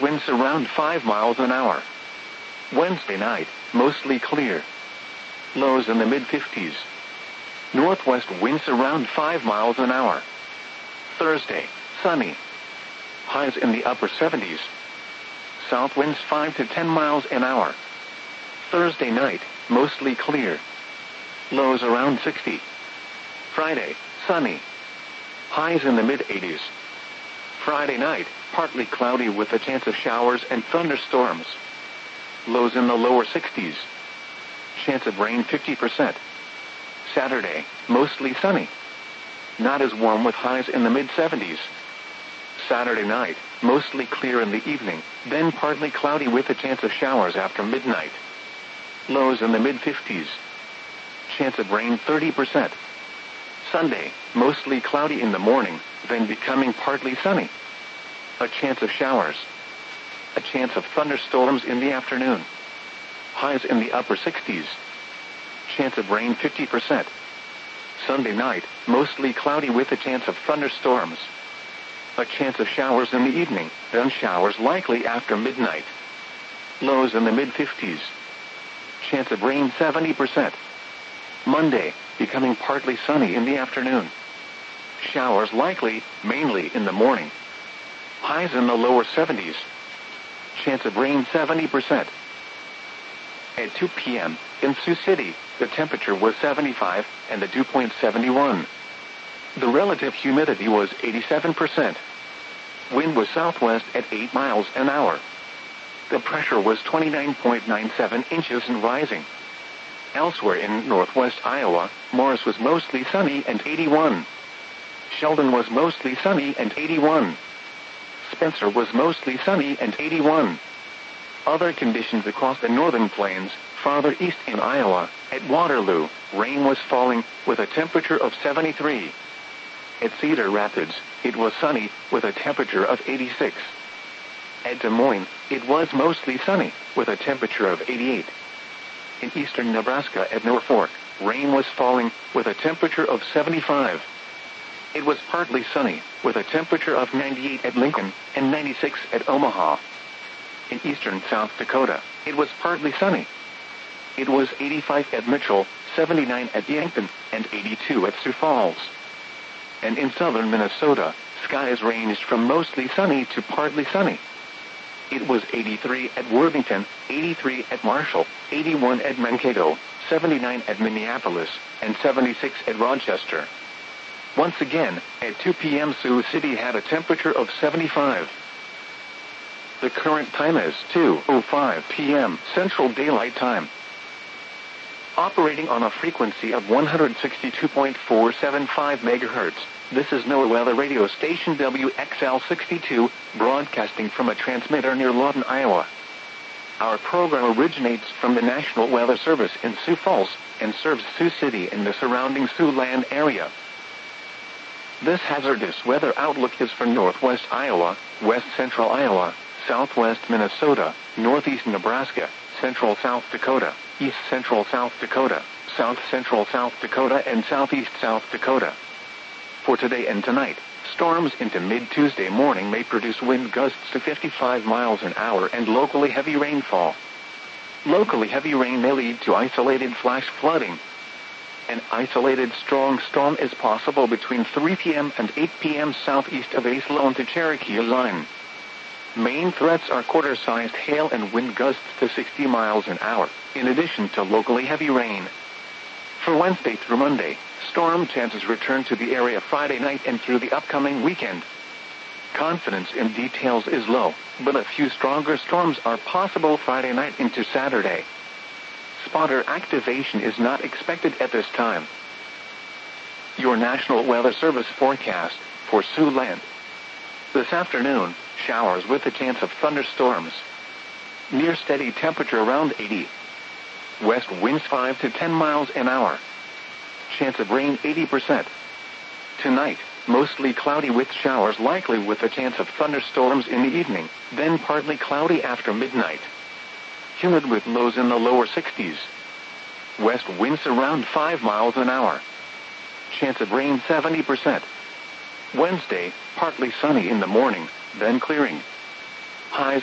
winds around 5 miles an hour. Wednesday night, mostly clear. Lows in the mid-50s. Northwest winds around 5 miles an hour. Thursday, sunny. Highs in the upper 70s. South winds 5 to 10 miles an hour. Thursday night, mostly clear. Lows around 60. Friday, sunny. Highs in the mid-80s. Friday night, partly cloudy with a chance of showers and thunderstorms. Lows in the lower 60s. Chance of rain 50%. Saturday, mostly sunny. Not as warm with highs in the mid-70s. Saturday night, mostly clear in the evening, then partly cloudy with a chance of showers after midnight. Lows in the mid-50s. Chance of rain 30%. Sunday, mostly cloudy in the morning, then becoming partly sunny. A chance of showers. A chance of thunderstorms in the afternoon. Highs in the upper 60s. Chance of rain 50%. Sunday night, mostly cloudy with a chance of thunderstorms. A chance of showers in the evening, then showers likely after midnight. Lows in the mid-50s. Chance of rain 70%. Monday, becoming partly sunny in the afternoon. Showers likely, mainly in the morning. Highs in the lower 70s. Chance of rain 70%. At 2 p.m., in Sioux City, the temperature was 75 and the dew point 71. The relative humidity was 87%. Wind was southwest at 8 miles an hour. The pressure was 29.97 inches and rising. Elsewhere in northwest Iowa, Morris was mostly sunny and 81. Sheldon was mostly sunny and 81. Spencer was mostly sunny and 81. Other conditions across the northern plains, farther east in Iowa, at Waterloo, rain was falling, with a temperature of 73. At Cedar Rapids, it was sunny, with a temperature of 86. At Des Moines, it was mostly sunny, with a temperature of 88. In eastern Nebraska at Norfolk, rain was falling, with a temperature of 75. It was partly sunny, with a temperature of 98 at Lincoln, and 96 at Omaha. In eastern South Dakota, it was partly sunny. It was 85 at Mitchell, 79 at Yankton, and 82 at Sioux Falls. And in southern Minnesota, skies ranged from mostly sunny to partly sunny. It was 83 at Worthington, 83 at Marshall, 81 at Mankato, 79 at Minneapolis, and 76 at Rochester. Once again, at 2 p.m. Sioux City had a temperature of 75. The current time is 2:05 p.m. Central Daylight Time. Operating on a frequency of 162.475 MHz, this is NOAA Weather Radio Station WXL62, broadcasting from a transmitter near Lawton, Iowa. Our program originates from the National Weather Service in Sioux Falls and serves Sioux City and the surrounding Siouxland area. This hazardous weather outlook is for northwest Iowa, west central Iowa, southwest Minnesota, northeast Nebraska, central South Dakota, east central South Dakota, south central South Dakota, and southeast South Dakota. For today and tonight, storms into mid-Tuesday morning may produce wind gusts to 55 miles an hour and locally heavy rainfall. Locally heavy rain may lead to isolated flash flooding. An isolated strong storm is possible between 3 p.m. and 8 p.m. southeast of Aislone to Cherokee line. Main threats are quarter-sized hail and wind gusts to 60 miles an hour, in addition to locally heavy rain. For Wednesday through Monday, storm chances return to the area Friday night and through the upcoming weekend. Confidence in details is low, but a few stronger storms are possible Friday night into Saturday. Spotter activation is not expected at this time. Your National Weather Service forecast for Siouxland. This afternoon, showers with a chance of thunderstorms. Near steady temperature around 80. West winds 5 to 10 miles an hour. Chance of rain 80%. Tonight, mostly cloudy with showers likely with a chance of thunderstorms in the evening, then partly cloudy after midnight. Humid with lows in the lower 60s. West winds around 5 miles an hour. Chance of rain 70%. Wednesday, partly sunny in the morning, then clearing. Highs